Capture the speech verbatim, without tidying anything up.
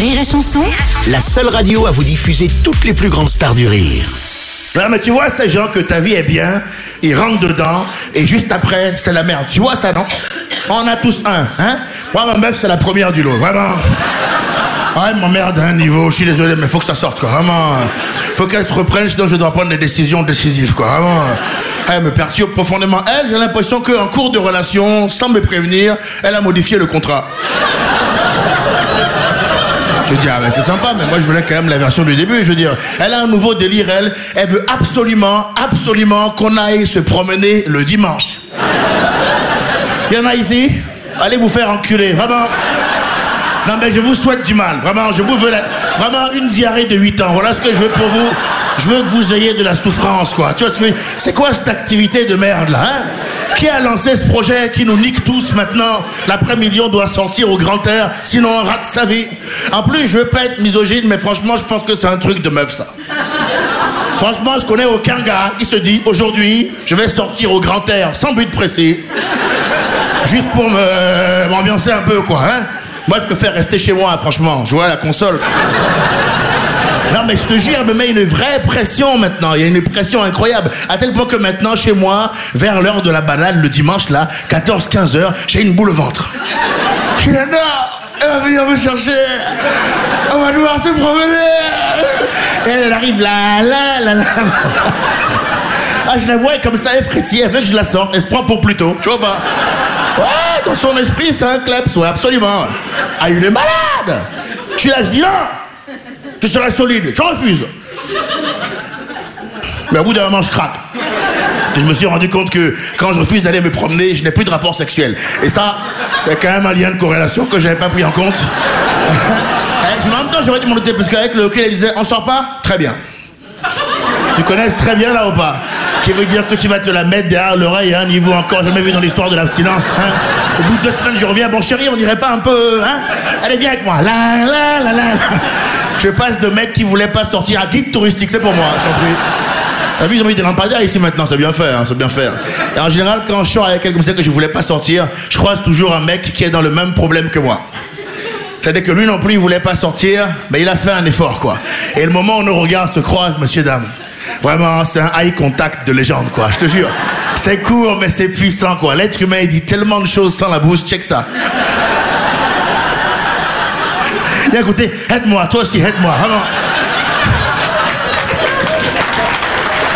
Rire et Chanson, La seule radio à vous diffuser toutes les plus grandes stars du rire. Non mais tu vois ces gens que ta vie est bien, ils rentrent dedans et juste après c'est la merde. Tu vois ça non? On a tous un, hein? Moi ma meuf c'est la première du lot, vraiment. Ah elle m'emmerde à un niveau, je suis désolé mais faut que ça sorte quoi, vraiment. Faut qu'elle se reprenne sinon je dois prendre des décisions décisives quoi, vraiment. Elle me perturbe profondément. Elle, j'ai l'impression qu'en cours de relation, sans me prévenir, elle a modifié le contrat. Je dis, ah ben c'est sympa, mais moi je voulais quand même la version du début, je veux dire. Elle a un nouveau délire, elle. Elle veut absolument, absolument qu'on aille se promener le dimanche. Il y en a ici? Allez vous faire enculer, vraiment. Non mais je vous souhaite du mal, vraiment, je vous veux la... vraiment une diarrhée de huit ans, voilà ce que je veux pour vous. Je veux que vous ayez de la souffrance, quoi. Tu vois ce que c'est quoi cette activité de merde, là, hein? Qui a lancé ce projet qui nous nique tous maintenant? L'après-midi, on doit sortir au grand air, sinon on rate sa vie. En plus, je veux pas être misogyne, mais franchement, je pense que c'est un truc de meuf, ça. Franchement, je connais aucun gars qui se dit, aujourd'hui, je vais sortir au grand air, sans but précis. Juste pour me... m'ambiancer un peu, quoi, hein? Moi, je préfère rester chez moi, franchement. Jouer à la console. Non, mais je te jure, elle me met une vraie pression maintenant. Il y a une pression incroyable. À tel point que maintenant, chez moi, vers l'heure de la balade, le dimanche, là, quatorze quinze heures, j'ai une boule au ventre. Je suis là, non, elle va venir me chercher. On va devoir se promener. Et elle arrive là, là, là, là. Ah, je la vois comme ça, elle frétille. Elle veut que je la sorte. Elle se prend pour plus tôt. Tu vois pas? Ouais, dans son esprit, c'est un kleps, ouais, absolument. Ah, il est malade. Je suis là, je dis non. Je serai solide, je refuse. Mais au bout d'un moment, je craque. Et je me suis rendu compte que quand je refuse d'aller me promener, je n'ai plus de rapport sexuel. Et ça, c'est quand même un lien de corrélation que je n'avais pas pris en compte. Mais en même temps, j'aurais dû m'en douter, parce qu'avec le hockey, elle disait, on sort pas? Très bien. Tu connais très bien là ou pas? Qui veut dire que tu vas te la mettre derrière l'oreille à un niveau encore jamais vu dans l'histoire de l'abstinence, hein? Au bout de deux semaines, je reviens, bon chéri, on irait pas un peu, hein? Allez, viens avec moi. La, la, la, la. Je passe de mec qui voulait pas sortir à guide touristique, c'est pour moi, j'en prie. T'as vu, ils ont mis des lampadaires ici maintenant, c'est bien fait, hein, c'est bien fait. Et en général, quand je sors avec quelqu'un comme ça que je voulais pas sortir, je croise toujours un mec qui est dans le même problème que moi. C'est-à-dire que lui non plus, il voulait pas sortir, mais il a fait un effort, quoi. Et le moment où nos regards se croisent, messieurs, dames, vraiment, c'est un eye contact de légende, quoi, je te jure. C'est court, mais c'est puissant, quoi. L'être humain, il dit tellement de choses sans la bouche, check ça. Viens écoutez, aide-moi, toi aussi, aide-moi, vraiment.